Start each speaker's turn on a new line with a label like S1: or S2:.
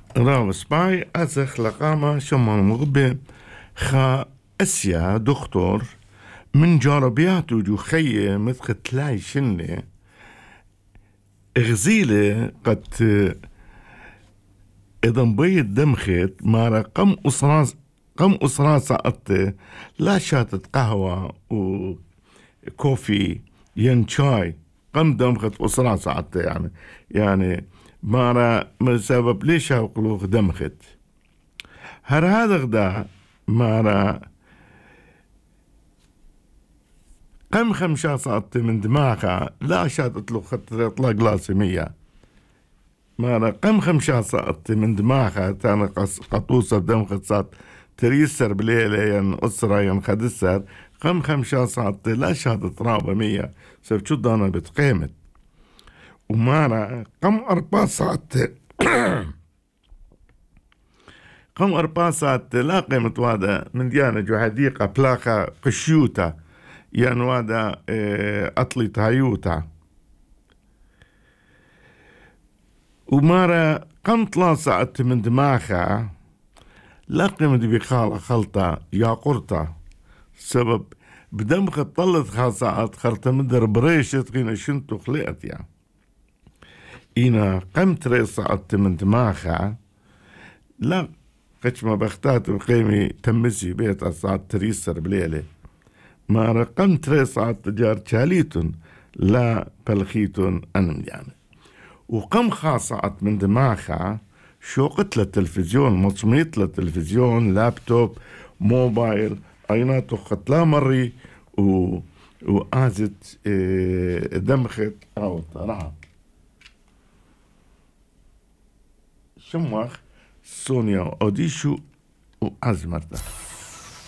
S1: رام سباي أزخ لقامة شمان مغبي خا أسيا دكتور من جاربياتو جو خيه مثل تلاي شنة غزيلة قد إذا بيض دمخت مارا قم أسرة ساعتي لا شاتت قهوة وكوفي ين شاي قم دمخت أسرة ساعتي يعني مارا من سبب ليش هاوقلوخ دمخت هر هذا غدا مارا قم خمشة ساعتي من دماغها لا شاتت له خطر يطلق لاسمية مارا قم خمشة ساعتي من دماغها تانا قطوسة دمخت ساعت تريسر بليلة ين أسرة ين خدسر قم خمشة ساعتي لا شاتت رابة مية سب شو دانا بتقيمت ومارا قم 4 ساعات قم 4 ساعات لا قيمة وادا من ديانة جو حديقة بلاخة قشيوتا يعني وادا أطلي تايوتا ومارا قم 3 ساعات من دماغها لا قيمة بخالة خلطة يا قرطة سبب بدمخ طلت 5 ساعات خرطة مدر بريشت قينا شنتو خلقت يعني إنا قم 3 ساعات من دماغها لا قش ما بختات بقيمي تمسي بيت الساعة تريسر بليلة ما رقم 3 ساعات تجار شاليتون لا بلخيتون أنم يعني وقم 5 ساعات من دماغها شوقت للتلفزيون مصميت للتلفزيون لابتوب موبايل أيناتو خطلا مري وآزت دمخت أو طرعت شموخ سونيا أوديشو وأزمرتا